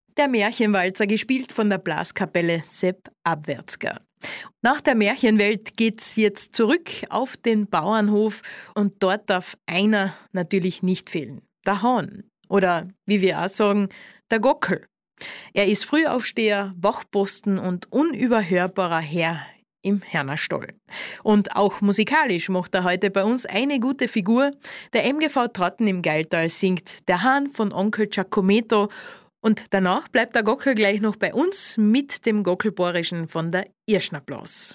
Der Märchenwalzer, gespielt von der Blaskapelle Sepp Abwärtsger. Nach der Märchenwelt geht's jetzt zurück auf den Bauernhof und dort darf einer natürlich nicht fehlen. Der Hahn. Oder wie wir auch sagen, der Gockel. Er ist Frühaufsteher, Wachposten und unüberhörbarer Herr im Hörnerstall. Und auch musikalisch macht er heute bei uns eine gute Figur. Der MGV Tratten im Geiltal singt Der Hahn von Onkel Giacometto. Und danach bleibt der Gockel gleich noch bei uns mit dem Gockelborischen von der Irschner Blas.